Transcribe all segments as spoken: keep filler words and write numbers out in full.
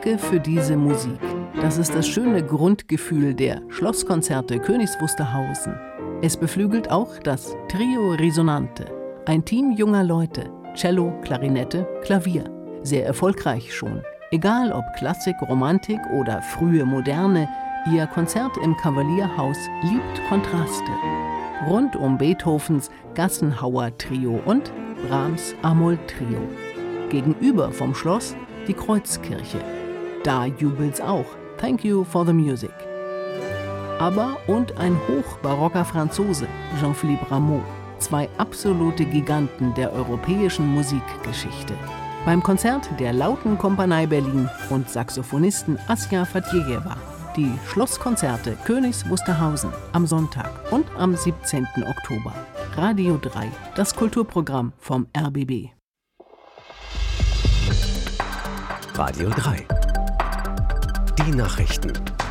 Danke für diese Musik. Das ist das schöne Grundgefühl der Schlosskonzerte Königs Wusterhausen. Es beflügelt auch das Trio Resonante. Ein Team junger Leute. Cello, Klarinette, Klavier. Sehr erfolgreich schon. Egal ob Klassik, Romantik oder frühe Moderne, ihr Konzert im Kavalierhaus liebt Kontraste. Rund um Beethovens Gassenhauer-Trio und Brahms Amol-Trio. Gegenüber vom Schloss die Kreuzkirche. Da jubelt's auch. Thank you for the music. Aber und ein hochbarocker Franzose, Jean-Philippe Rameau. Zwei absolute Giganten der europäischen Musikgeschichte. Beim Konzert der Lauten Kompanie Berlin und Saxophonisten Asja Fatjejewa. Die Schlosskonzerte Königs Wusterhausen am Sonntag und am siebzehnten Oktober. Radio drei, das Kulturprogramm vom R B B. Radio drei. Die Nachrichten.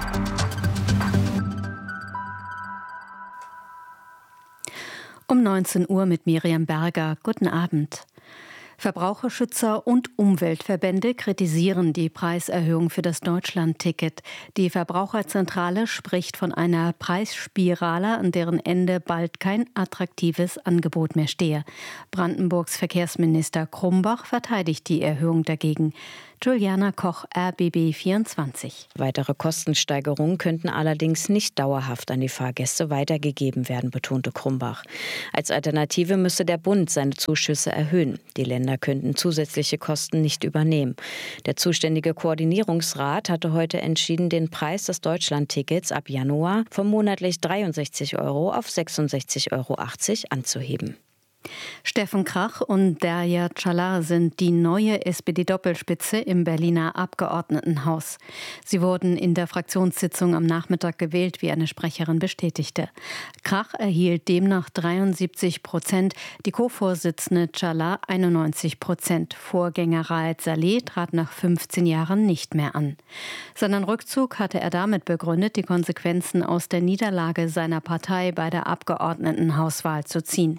Um neunzehn Uhr mit Miriam Berger. Guten Abend. Verbraucherschützer und Umweltverbände kritisieren die Preiserhöhung für das Deutschland-Ticket. Die Verbraucherzentrale spricht von einer Preisspirale, an deren Ende bald kein attraktives Angebot mehr stehe. Brandenburgs Verkehrsminister Krumbach verteidigt die Erhöhung dagegen. Juliana Koch, R B B vierundzwanzig. Weitere Kostensteigerungen könnten allerdings nicht dauerhaft an die Fahrgäste weitergegeben werden, betonte Krumbach. Als Alternative müsse der Bund seine Zuschüsse erhöhen. Die Länder könnten zusätzliche Kosten nicht übernehmen. Der zuständige Koordinierungsrat hatte heute entschieden, den Preis des Deutschland-Tickets ab Januar von monatlich dreiundsechzig Euro auf sechsundsechzig Euro achtzig anzuheben. Steffen Krach und Derya Çalar sind die neue S P D-Doppelspitze im Berliner Abgeordnetenhaus. Sie wurden in der Fraktionssitzung am Nachmittag gewählt, wie eine Sprecherin bestätigte. Krach erhielt demnach dreiundsiebzig Prozent, die Co-Vorsitzende Çalar einundneunzig Prozent. Vorgänger Raed Saleh trat nach fünfzehn Jahren nicht mehr an. Seinen Rückzug hatte er damit begründet, die Konsequenzen aus der Niederlage seiner Partei bei der Abgeordnetenhauswahl zu ziehen.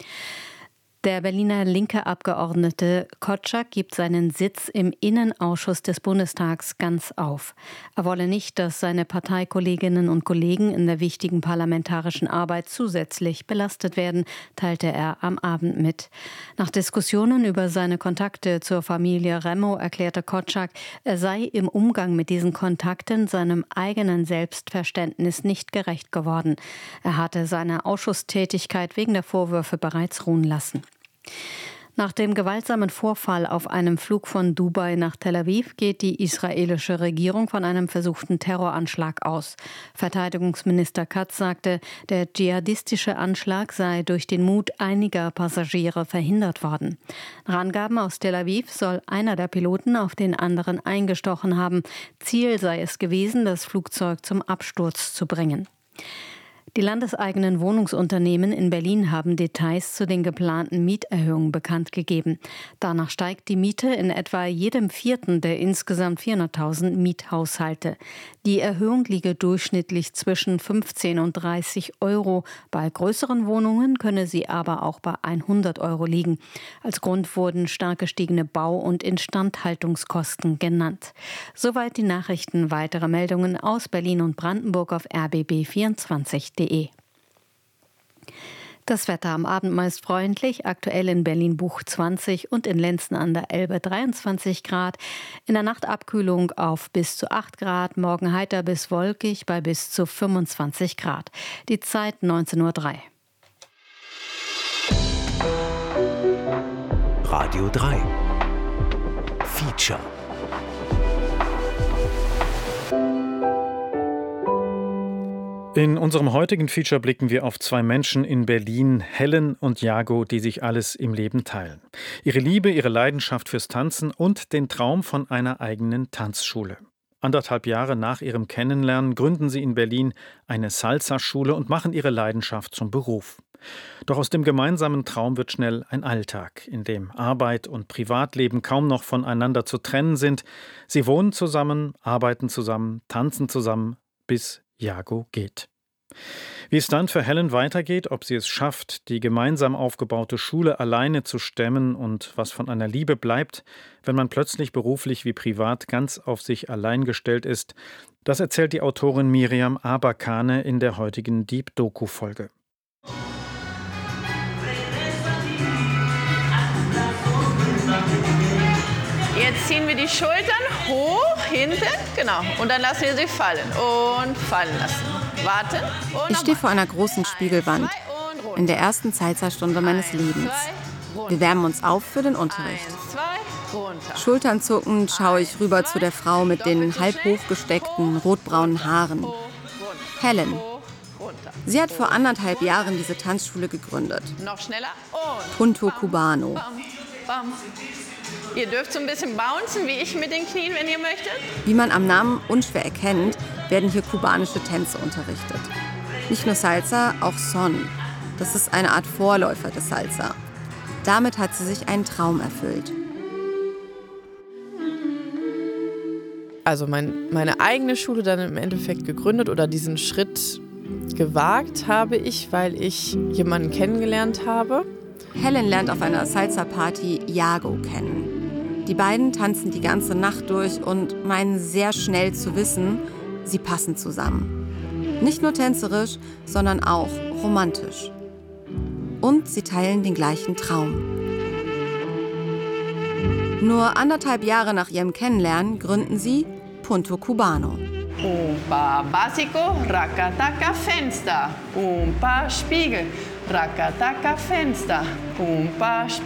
Der Berliner linke Abgeordnete Kotschak gibt seinen Sitz im Innenausschuss des Bundestags ganz auf. Er wolle nicht, dass seine Parteikolleginnen und Kollegen in der wichtigen parlamentarischen Arbeit zusätzlich belastet werden, teilte er am Abend mit. Nach Diskussionen über seine Kontakte zur Familie Remo erklärte Kotschak, er sei im Umgang mit diesen Kontakten seinem eigenen Selbstverständnis nicht gerecht geworden. Er hatte seine Ausschusstätigkeit wegen der Vorwürfe bereits ruhen lassen. Nach dem gewaltsamen Vorfall auf einem Flug von Dubai nach Tel Aviv geht die israelische Regierung von einem versuchten Terroranschlag aus. Verteidigungsminister Katz sagte, der dschihadistische Anschlag sei durch den Mut einiger Passagiere verhindert worden. Nach Angaben aus Tel Aviv soll einer der Piloten auf den anderen eingestochen haben. Ziel sei es gewesen, das Flugzeug zum Absturz zu bringen. Die landeseigenen Wohnungsunternehmen in Berlin haben Details zu den geplanten Mieterhöhungen bekannt gegeben. Danach steigt die Miete in etwa jedem vierten der insgesamt vierhunderttausend Miethaushalte. Die Erhöhung liege durchschnittlich zwischen fünfzehn und dreißig Euro. Bei größeren Wohnungen könne sie aber auch bei hundert Euro liegen. Als Grund wurden stark gestiegene Bau- und Instandhaltungskosten genannt. Soweit die Nachrichten. Weitere Meldungen aus Berlin und Brandenburg auf R B B vierundzwanzig punkt de. Das Wetter am Abend meist freundlich, aktuell in Berlin Buch zwanzig und in Lenzen an der Elbe dreiundzwanzig Grad. In der Nacht Abkühlung auf bis zu acht Grad, morgen heiter bis wolkig bei bis zu fünfundzwanzig Grad. Die Zeit neunzehn Uhr drei. Radio drei. Feature. In unserem heutigen Feature blicken wir auf zwei Menschen in Berlin, Helen und Jago, die sich alles im Leben teilen. Ihre Liebe, ihre Leidenschaft fürs Tanzen und den Traum von einer eigenen Tanzschule. Anderthalb Jahre nach ihrem Kennenlernen gründen sie in Berlin eine Salsa-Schule und machen ihre Leidenschaft zum Beruf. Doch aus dem gemeinsamen Traum wird schnell ein Alltag, in dem Arbeit und Privatleben kaum noch voneinander zu trennen sind. Sie wohnen zusammen, arbeiten zusammen, tanzen zusammen, bis Jago geht. Wie es dann für Helen weitergeht, ob sie es schafft, die gemeinsam aufgebaute Schule alleine zu stemmen und was von einer Liebe bleibt, wenn man plötzlich beruflich wie privat ganz auf sich allein gestellt ist, das erzählt die Autorin Miriam Abakane in der heutigen Deep-Doku-Folge. Jetzt ziehen wir die Schultern hoch, hinten, genau. Und dann lassen wir sie fallen und fallen lassen. Warten. Und ich stehe vor einer großen Spiegelwand in der ersten Salsa-Stunde meines Lebens. Wir wärmen uns auf für den Unterricht. Schultern zuckend schaue ich rüber zu der Frau mit den halb hochgesteckten, rotbraunen Haaren. Helen. Sie hat vor anderthalb Jahren diese Tanzschule gegründet. Noch schneller. Und Punto Cubano. Bam, bam. Ihr dürft so ein bisschen bouncen, wie ich mit den Knien, wenn ihr möchtet. Wie man am Namen unschwer erkennt, werden hier kubanische Tänze unterrichtet. Nicht nur Salsa, auch Son. Das ist eine Art Vorläufer des Salsa. Damit hat sie sich einen Traum erfüllt. Also mein, meine eigene Schule dann im Endeffekt gegründet oder diesen Schritt gewagt habe ich, weil ich jemanden kennengelernt habe. Helen lernt auf einer Salsa-Party Yago kennen. Die beiden tanzen die ganze Nacht durch und meinen sehr schnell zu wissen, sie passen zusammen. Nicht nur tänzerisch, sondern auch romantisch. Und sie teilen den gleichen Traum. Nur anderthalb Jahre nach ihrem Kennenlernen gründen sie Punto Cubano. Un pa básico, racataca, Fenster. Un pa Spiegel, racataca, Fenster. Un pa